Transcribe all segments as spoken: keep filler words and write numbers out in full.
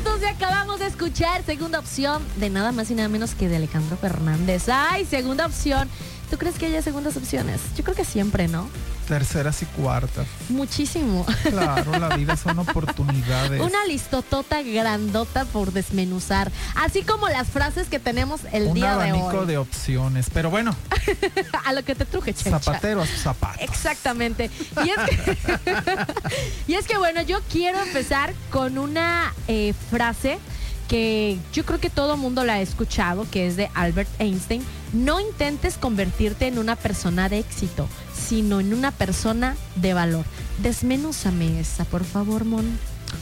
minutos y acabamos de escuchar segunda opción de nada más y nada menos que de Alejandro Fernández. Ay, segunda opción. ¿Tú crees que haya segundas opciones? Yo creo que siempre, ¿no? Terceras y cuartas. Muchísimo. Claro, la vida son oportunidades. Una listotota grandota por desmenuzar. Así como las frases que tenemos el Un día de hoy. Un abanico de opciones. Pero bueno. A lo que te truje, Chencha. Zapatero a sus zapatos. Exactamente. Y es que, y es que bueno, yo quiero empezar con una eh, frase que yo creo que todo mundo la ha escuchado, que es de Albert Einstein. No intentes convertirte en una persona de éxito, sino en una persona de valor. Desmenúzame esa, por favor, Mon.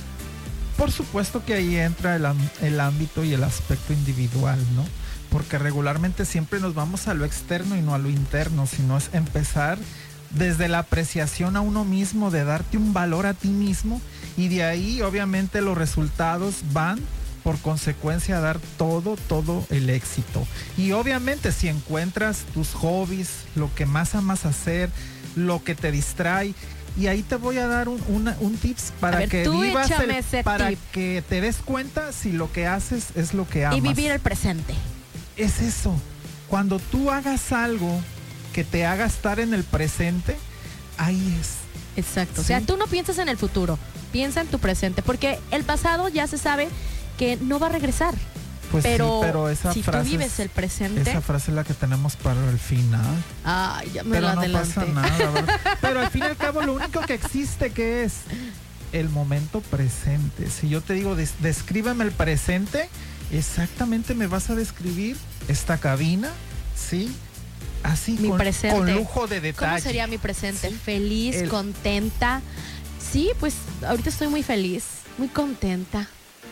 Por supuesto que ahí entra el, el ámbito y el aspecto individual, ¿no? Porque regularmente siempre nos vamos a lo externo y no a lo interno, sino es empezar desde la apreciación a uno mismo, de darte un valor a ti mismo, y de ahí obviamente los resultados van por consecuencia a dar todo, todo el éxito. Y obviamente si encuentras tus hobbies, lo que más amas hacer, lo que te distrae, y ahí te voy a dar un, una, un tips para ver, que tú vivas échame el, ese para tip. que te des cuenta si lo que haces es lo que amas. Y vivir el presente. Es eso. Cuando tú hagas algo que te haga estar en el presente, ahí es. Exacto. ¿Sí? O sea, tú no piensas en el futuro, piensa en tu presente, porque el pasado ya se sabe que no va a regresar. Pues pero, sí, pero esa si frase tú vives es, el presente. Esa frase es la que tenemos para el final. Ay, ya me pero la no adelanté. pasa nada, ¿verdad? Pero al fin y al cabo lo único que existe, que es el momento presente. Si yo te digo, des- descríbeme el presente, exactamente me vas a describir esta cabina, ¿sí? Así, Mi con, presente. con lujo de detalle. ¿Cómo sería mi presente? Sí. Feliz, El- contenta. Sí, pues ahorita estoy muy feliz, muy contenta.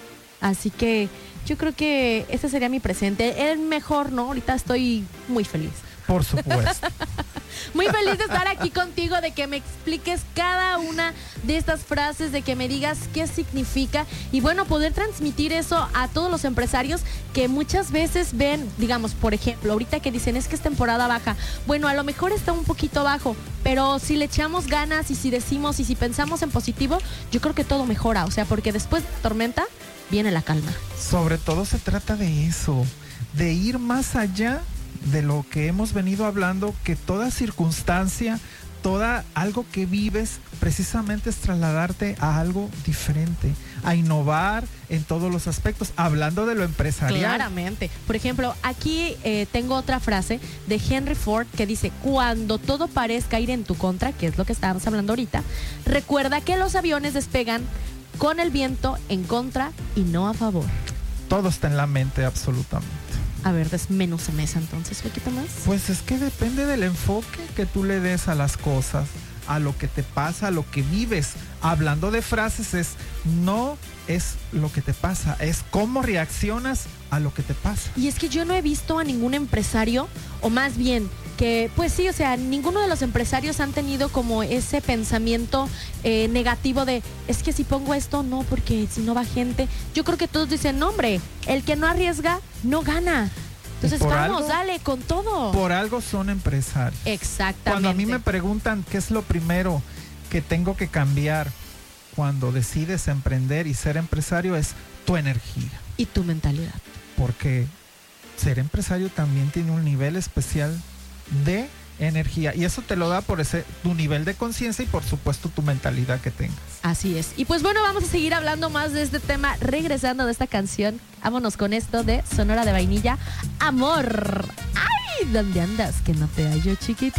Así que yo creo que ese sería mi presente. El mejor, ¿no? Ahorita estoy muy feliz. Por supuesto. Muy feliz de estar aquí contigo, de que me expliques cada una de estas frases, de que me digas qué significa y bueno, poder transmitir eso a todos los empresarios que muchas veces ven, digamos, por ejemplo, ahorita que dicen es que es temporada baja. Bueno, a lo mejor está un poquito bajo, pero si le echamos ganas y si decimos y si pensamos en positivo, yo creo que todo mejora, o sea, porque después de la tormenta viene la calma. Sobre todo se trata de eso, de ir más allá de lo que hemos venido hablando, que toda circunstancia, toda algo que vives, precisamente es trasladarte a algo diferente, a innovar en todos los aspectos, hablando de lo empresarial. Claramente. Por ejemplo, aquí eh, tengo otra frase de Henry Ford que dice, cuando todo parezca ir en tu contra, que es lo que estábamos hablando ahorita, recuerda que los aviones despegan con el viento en contra y no a favor. Todo está en la mente, absolutamente. A ver, desmenúzame esa entonces, un poquito más. Pues es que depende del enfoque que tú le des a las cosas, a lo que te pasa, a lo que vives. Hablando de frases, es no es lo que te pasa, es cómo reaccionas a lo que te pasa. Y es que yo no he visto a ningún empresario, o más bien que, pues sí, o sea, ninguno de los empresarios han tenido como ese pensamiento eh, negativo de, es que si pongo esto, no, porque si no va gente. Yo creo que todos dicen, no, hombre, el que no arriesga, no gana. Entonces, por vamos, algo, dale, con todo. Por algo son empresarios. Exactamente. Cuando a mí me preguntan qué es lo primero que tengo que cambiar cuando decides emprender y ser empresario, es tu energía. Y tu mentalidad. Porque ser empresario también tiene un nivel especial de energía, y eso te lo da por ese tu nivel de conciencia y por supuesto tu mentalidad que tengas. Así es. Y pues bueno, vamos a seguir hablando más de este tema regresando de esta canción. Vámonos con esto de Sonora de Vainilla, Amor. ¡Ay! ¿Dónde andas? Que no te hallo, chiquitín.